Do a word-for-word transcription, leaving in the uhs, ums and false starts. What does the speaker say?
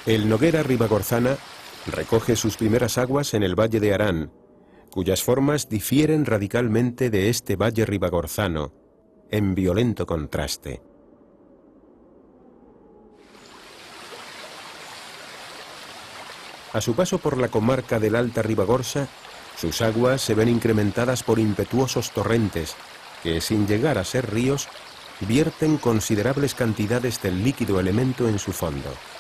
El Noguera Ribagorzana recoge sus primeras aguas en el valle de Arán, cuyas formas difieren radicalmente de este valle ribagorzano, en violento contraste. A su paso por la comarca del Alta Ribagorza, sus aguas se ven incrementadas por impetuosos torrentes que, sin llegar a ser ríos, vierten considerables cantidades del líquido elemento en su fondo.